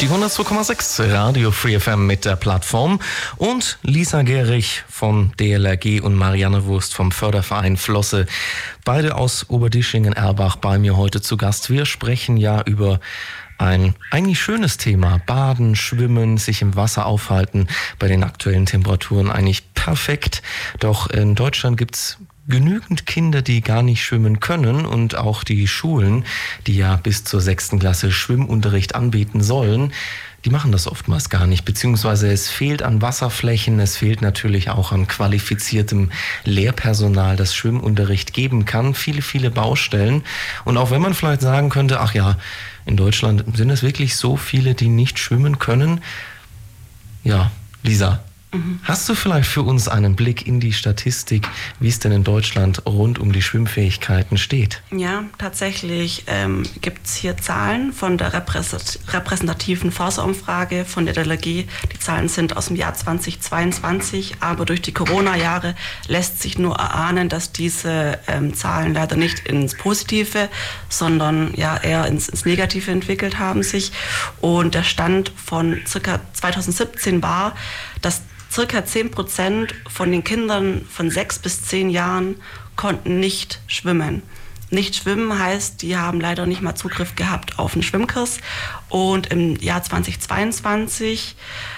Die 102,6 Radio Free FM mit der Plattform und Lisa Gehrig vom DLRG und Marianne Wurst vom Förderverein Flosse. Beide aus Oberdischingen-Erbach bei mir heute zu Gast. Wir sprechen ja über ein eigentlich schönes Thema. Baden, Schwimmen, sich im Wasser aufhalten. Bei den aktuellen Temperaturen eigentlich perfekt. Doch in Deutschland gibt's genügend Kinder, die gar nicht schwimmen können, und auch die Schulen, die ja bis zur 6. Klasse Schwimmunterricht anbieten sollen, die machen das oftmals gar nicht, beziehungsweise es fehlt an Wasserflächen, es fehlt natürlich auch an qualifiziertem Lehrpersonal, das Schwimmunterricht geben kann. Viele, viele Baustellen. Und auch wenn man vielleicht sagen könnte, ach ja, in Deutschland sind es wirklich so viele, die nicht schwimmen können. Ja, Lisa, hast du vielleicht für uns einen Blick in die Statistik, wie es denn in Deutschland rund um die Schwimmfähigkeiten steht? Ja, tatsächlich gibt es hier Zahlen von der repräsentativen Forsa-Umfrage von der DLRG. Die Zahlen sind aus dem Jahr 2022, aber durch die Corona-Jahre lässt sich nur erahnen, dass diese Zahlen leider nicht ins Positive, sondern ja eher ins Negative entwickelt haben sich. Und der Stand von ca. 2017 war, dass circa 10% von den Kindern von 6 bis 10 Jahren konnten nicht schwimmen. Nicht schwimmen heißt, die haben leider nicht mal Zugriff gehabt auf einen Schwimmkurs. Und im Jahr 2022,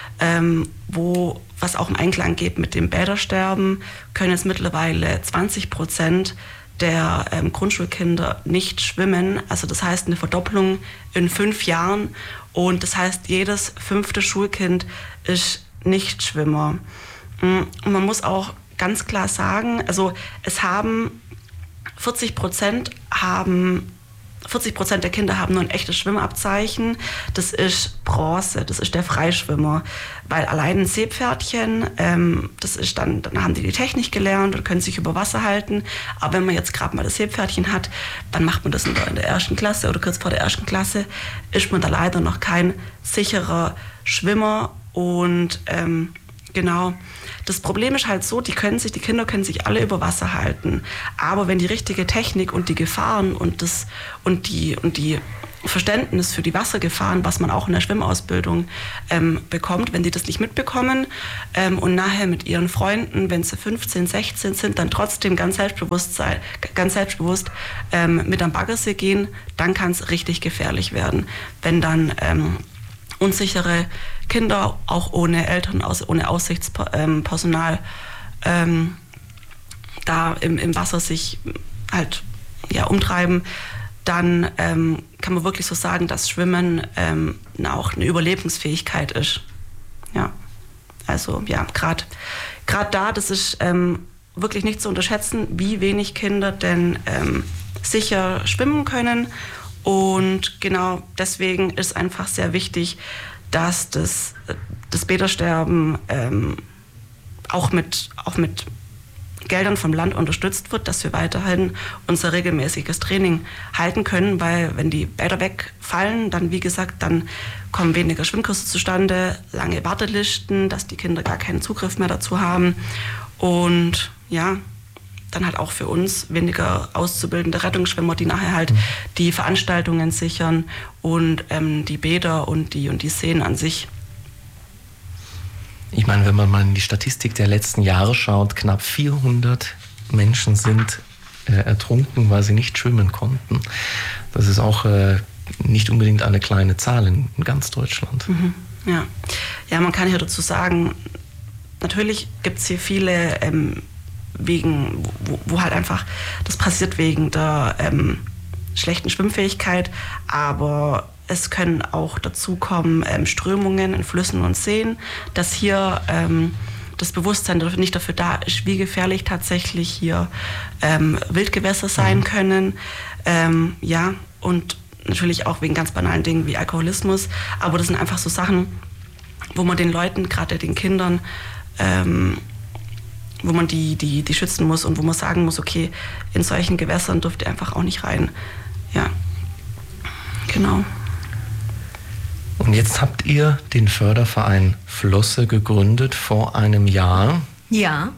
was auch im Einklang geht mit dem Bädersterben, können es mittlerweile 20% der Grundschulkinder nicht schwimmen. Also das heißt eine Verdopplung in 5 Jahren. Und das heißt, jedes 5. Schulkind ist Nichtschwimmer. Und man muss auch ganz klar sagen, also es haben 40% der Kinder haben nur ein echtes Schwimmabzeichen. Das ist Bronze, das ist der Freischwimmer. Weil allein ein Seepferdchen, das ist dann haben die Technik gelernt und können sich über Wasser halten. Aber wenn man jetzt gerade mal das Seepferdchen hat, dann macht man das in der 1. Klasse oder kurz vor der 1. Klasse, ist man da leider noch kein sicherer Schwimmer. Und genau, das Problem ist halt so, die Kinder können sich alle über Wasser halten. Aber wenn die richtige Technik und die Gefahren und die Verständnis für die Wassergefahren, was man auch in der Schwimmausbildung bekommt, wenn die das nicht mitbekommen und nachher mit ihren Freunden, wenn sie 15, 16 sind, dann trotzdem ganz selbstbewusst mit am Baggersee gehen, dann kann es richtig gefährlich werden. Wenn dann unsichere Kinder, auch ohne Eltern, ohne Aussichtspersonal, da im Wasser sich halt umtreiben, dann kann man wirklich so sagen, dass Schwimmen auch eine Überlebensfähigkeit ist. Ja, also ja, gerade da, das ist wirklich nicht zu unterschätzen, wie wenig Kinder denn sicher schwimmen können. Und genau deswegen ist einfach sehr wichtig, dass das Bädersterben auch mit Geldern vom Land unterstützt wird, dass wir weiterhin unser regelmäßiges Training halten können, weil wenn die Bäder wegfallen, dann wie gesagt, dann kommen weniger Schwimmkurse zustande, lange Wartelisten, dass die Kinder gar keinen Zugriff mehr dazu haben und ja, dann halt auch für uns weniger auszubildende Rettungsschwimmer, die nachher halt die Veranstaltungen sichern und die Bäder und die Seen an sich. Ich meine, wenn man mal in die Statistik der letzten Jahre schaut, knapp 400 Menschen sind ertrunken, weil sie nicht schwimmen konnten. Das ist auch nicht unbedingt eine kleine Zahl in ganz Deutschland. Mhm. Ja, man kann hier dazu sagen, natürlich gibt es hier viele wo halt einfach, das passiert wegen der schlechten Schwimmfähigkeit, aber es können auch dazu kommen Strömungen in Flüssen und Seen, dass hier das Bewusstsein nicht dafür da ist, wie gefährlich tatsächlich hier Wildgewässer sein können. Ja, und natürlich auch wegen ganz banalen Dingen wie Alkoholismus, aber das sind einfach so Sachen, wo man den Leuten, gerade den Kindern, wo man die schützen muss und wo man sagen muss, okay, in solchen Gewässern dürft ihr einfach auch nicht rein. Ja, genau. Und jetzt habt ihr den Förderverein Flosse gegründet vor einem Jahr. Ja.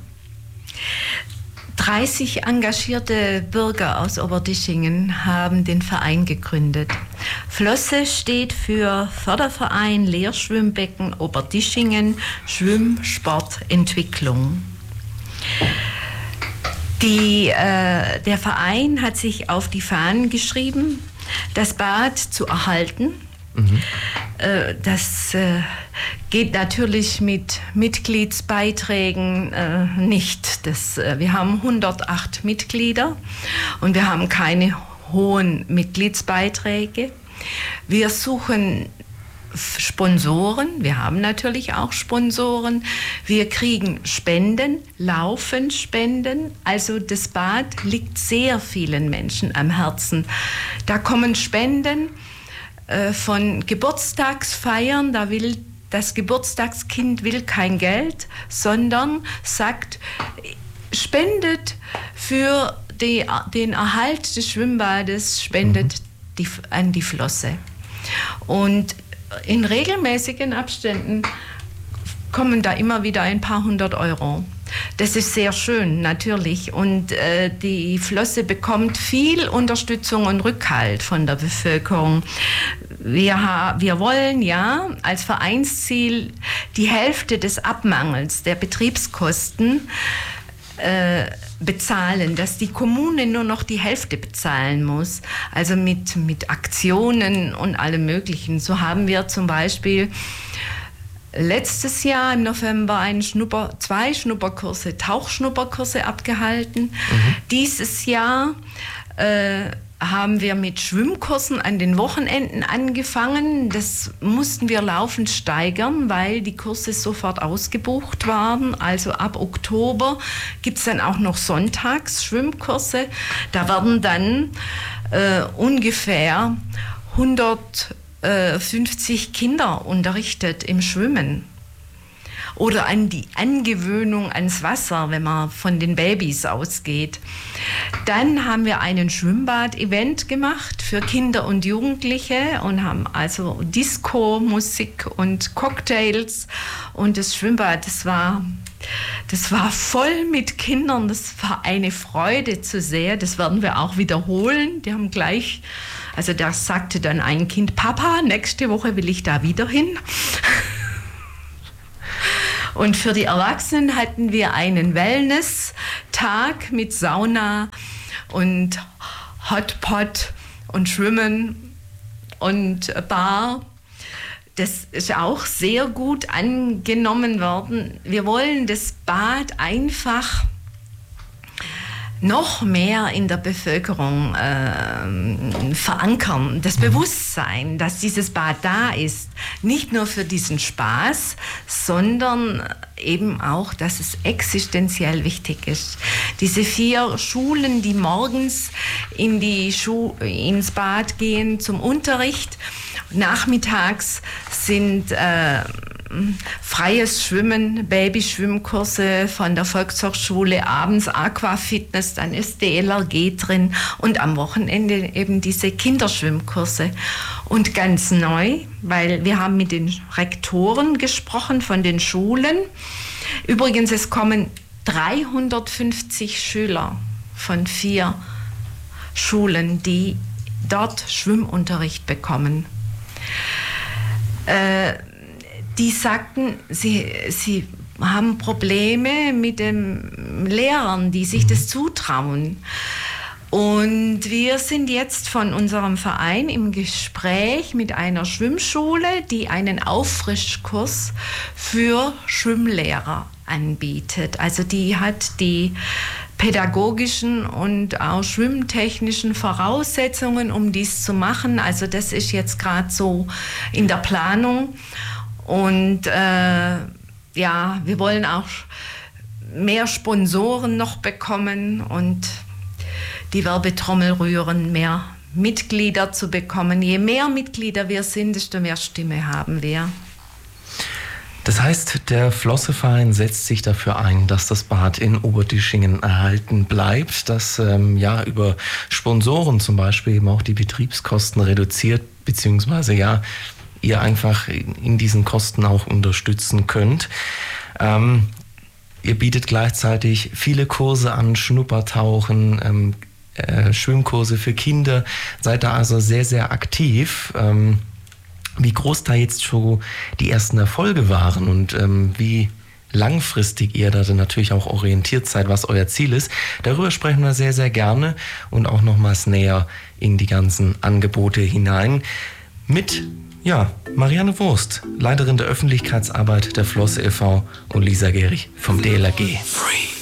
30 engagierte Bürger aus Oberdischingen haben den Verein gegründet. Flosse steht für Förderverein Lehrschwimmbecken Oberdischingen Schwimmsportentwicklung. Der Verein hat sich auf die Fahnen geschrieben, das Bad zu erhalten. Das geht natürlich mit Mitgliedsbeiträgen nicht. Wir haben 108 Mitglieder und wir haben keine hohen Mitgliedsbeiträge. Wir suchen Sponsoren, wir haben natürlich auch Sponsoren. Wir kriegen Spenden, laufend Spenden. Also das Bad liegt sehr vielen Menschen am Herzen. Da kommen Spenden von Geburtstagsfeiern, das Geburtstagskind will kein Geld, sondern sagt, spendet für den Erhalt des Schwimmbades, spendet an die Flosse. Und in regelmäßigen Abständen kommen da immer wieder ein paar 100 €. Das ist sehr schön, natürlich. Und die Flosse bekommt viel Unterstützung und Rückhalt von der Bevölkerung. Wir wollen ja als Vereinsziel die Hälfte des Abmangels der Betriebskosten bezahlen, dass die Kommune nur noch die Hälfte bezahlen muss, also mit Aktionen und allem Möglichen. So haben wir zum Beispiel letztes Jahr im November zwei Schnupperkurse, Tauchschnupperkurse abgehalten. Dieses Jahr haben wir mit Schwimmkursen an den Wochenenden angefangen. Das mussten wir laufend steigern, weil die Kurse sofort ausgebucht waren. Also ab Oktober gibt es dann auch noch Sonntags-Schwimmkurse. Da werden dann ungefähr 150 Kinder unterrichtet im Schwimmen. Oder an die Angewöhnung ans Wasser, wenn man von den Babys ausgeht. Dann haben wir einen Schwimmbad-Event gemacht für Kinder und Jugendliche und haben also Disco, Musik und Cocktails. Und das Schwimmbad, das war voll mit Kindern. Das war eine Freude zu sehen. Das werden wir auch wiederholen. Die haben gleich, also da sagte dann ein Kind, Papa, nächste Woche will ich da wieder hin. Und für die Erwachsenen hatten wir einen Wellness-Tag mit Sauna und Hotpot und Schwimmen und Bar. Das ist auch sehr gut angenommen worden. Wir wollen das Bad einfach noch mehr in der Bevölkerung verankern. Das Bewusstsein, dass dieses Bad da ist, nicht nur für diesen Spaß, sondern eben auch, dass es existenziell wichtig ist. Diese 4 Schulen, die morgens ins Bad gehen zum Unterricht, nachmittags sind freies Schwimmen, Babyschwimmkurse von der Volkshochschule, abends Aquafitness, dann ist DLRG drin und am Wochenende eben diese Kinderschwimmkurse. Und ganz neu, weil wir haben mit den Rektoren gesprochen von den Schulen. Übrigens, es kommen 350 Schüler von 4 Schulen, die dort Schwimmunterricht bekommen. Die sagten, sie haben Probleme mit den Lehrern, die sich das zutrauen. Und wir sind jetzt von unserem Verein im Gespräch mit einer Schwimmschule, die einen Auffrischkurs für Schwimmlehrer anbietet. Also die hat die pädagogischen und auch schwimmtechnischen Voraussetzungen, um dies zu machen. Also das ist jetzt gerade so in der Planung. Und wir wollen auch mehr Sponsoren noch bekommen und die Werbetrommel rühren, mehr Mitglieder zu bekommen. Je mehr Mitglieder wir sind, desto mehr Stimme haben wir. Das heißt, der Flosseverein setzt sich dafür ein, dass das Bad in Oberdischingen erhalten bleibt, dass über Sponsoren zum Beispiel eben auch die Betriebskosten reduziert, beziehungsweise ihr einfach in diesen Kosten auch unterstützen könnt. Ihr bietet gleichzeitig viele Kurse an, Schnuppertauchen, Schwimmkurse für Kinder, seid da also sehr, sehr aktiv. Wie groß da jetzt schon die ersten Erfolge waren und wie langfristig ihr da dann natürlich auch orientiert seid, was euer Ziel ist. Darüber sprechen wir sehr, sehr gerne und auch nochmals näher in die ganzen Angebote hinein mit Marianne Wurst, Leiterin der Öffentlichkeitsarbeit der Flosse e.V. und Lisa Gehrig vom DLRG. Free.